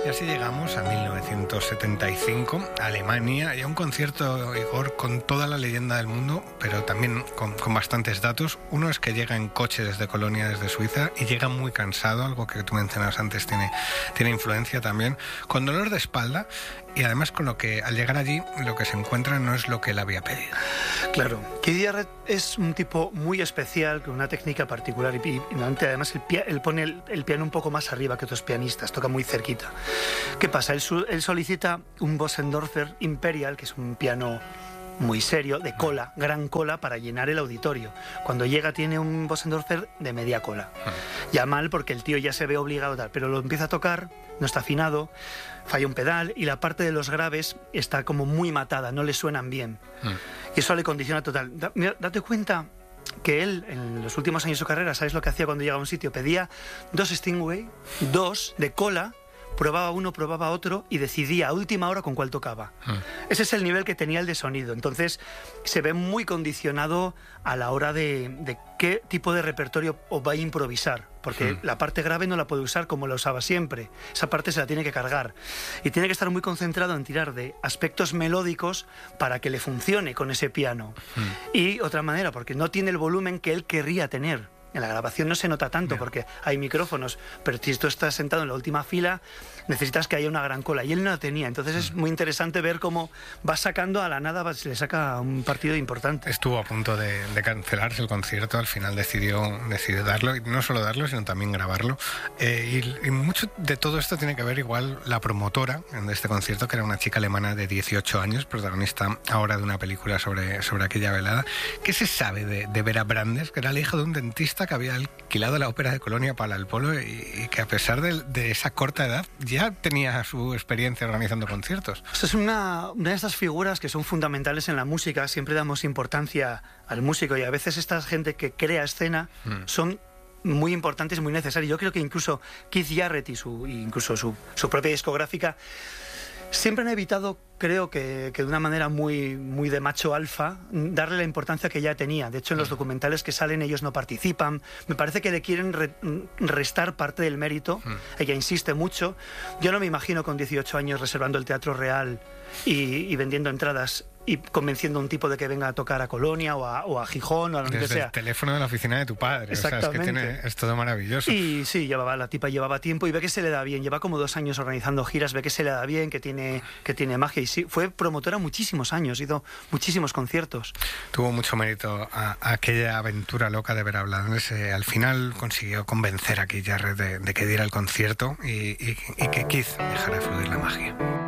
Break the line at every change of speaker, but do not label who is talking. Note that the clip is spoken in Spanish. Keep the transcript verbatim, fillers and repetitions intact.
Y así llegamos a mil novecientos setenta y cinco, a Alemania, y a un concierto, Igor, con toda la leyenda del mundo, pero también con, con bastantes datos. Uno es que llega en coche desde Colonia, desde Suiza, y llega muy cansado, algo que tú mencionabas antes tiene, tiene influencia también, con dolor de espalda, y además con lo que al llegar allí lo que se encuentra no es lo que él había pedido.
Claro, Keith Jarrett es un tipo muy especial, con una técnica particular, y, y además él, él pone el, el piano un poco más arriba que otros pianistas, toca muy cerquita. ¿Qué pasa? Él, él solicita un Bösendorfer Imperial, que es un piano muy serio, de cola, gran cola, para llenar el auditorio. Cuando llega tiene un Bösendorfer de media cola. Ya mal, porque el tío ya se ve obligado a tal, pero lo empieza a tocar, no está afinado, falla un pedal y la parte de los graves está como muy matada, no le suenan bien. Y eso le condiciona total. Da, mira, date cuenta que él, en los últimos años de su carrera, ¿sabes lo que hacía cuando llegaba a un sitio? Pedía dos Stingway, dos de cola, probaba uno, probaba otro y decidía a última hora con cuál tocaba. Mm. Ese es el nivel que tenía el de sonido. Entonces se ve muy condicionado a la hora de, de qué tipo de repertorio va a improvisar, porque mm. la parte grave no la puede usar como la usaba siempre. Esa parte se la tiene que cargar y tiene que estar muy concentrado en tirar de aspectos melódicos para que le funcione con ese piano. Mm. Y otra manera, porque no tiene el volumen que él querría tener. En la grabación no se nota tanto porque hay micrófonos, pero si tú estás sentado en la última fila necesitas que haya una gran cola y él no la tenía. Entonces es muy interesante ver cómo va sacando a la nada, va, se le saca un partido importante.
Estuvo a punto de, de cancelarse el concierto, al final decidió, decidió darlo, y no solo darlo sino también grabarlo. Eh, y, y mucho de todo esto tiene que ver igual la promotora de este concierto, que era una chica alemana de dieciocho años, protagonista ahora de una película sobre, sobre aquella velada. ¿Qué se sabe de, de Vera Brandes, que era la hija de un dentista que había alquilado la ópera de Colonia para el Polo y, y que a pesar de, de esa corta edad ya tenía su experiencia organizando conciertos?
Pues es una, una de estas figuras que son fundamentales en la música. Siempre damos importancia al músico y a veces esta gente que crea escena mm. son muy importantes y muy necesarios. Yo creo que incluso Keith Jarrett y su, incluso su, su propia discográfica siempre han evitado, creo que, que de una manera muy, muy de macho alfa, darle la importancia que ya tenía. De hecho, en los documentales que salen ellos no participan. Me parece que le quieren re, restar parte del mérito. Mm. Ella insiste mucho. Yo no me imagino con dieciocho años reservando el Teatro Real y, y vendiendo entradas y convenciendo a un tipo de que venga a tocar a Colonia o a, o a Gijón o a donde
Desde
sea.
el teléfono de la oficina de tu padre.
Exactamente.
O sea, es que tiene, es todo maravilloso.
Y sí, llevaba, la tipa llevaba tiempo y ve que se le da bien. Lleva como dos años organizando giras, ve que se le da bien, que tiene, que tiene magia. Y sí, fue promotora muchísimos años, hizo muchísimos conciertos.
Tuvo mucho mérito a, a aquella aventura loca de Vera Brandes. Eh, al final consiguió convencer a Keith Jarrett de, de que diera el concierto y, y, y que Keith dejara de fluir la magia.